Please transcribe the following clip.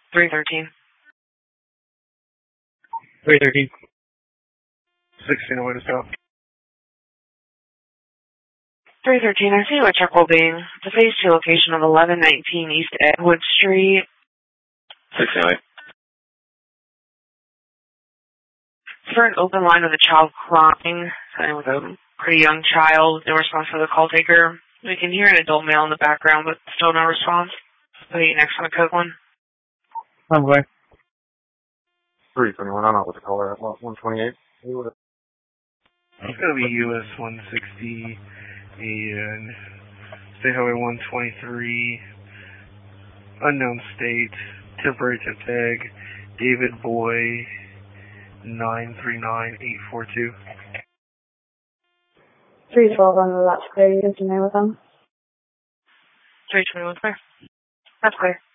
313. 313. 16 away to stop. 313, I see you at Chuck Being. It's a phase 2 location of 1119 East Edgewood Street. 16 away. For an open line with a child crying, and with a pretty young child, no response to the call taker. We can hear an adult male in the background, but still no response. Put you next on the code one. I'm going. 321, I'm out with the caller at 128. It's going to be US 160 and State Highway 123, unknown state, temporary tip tag, David Boy, 939842. 312 on the latch clear. You can with them. 321 clear. That's clear.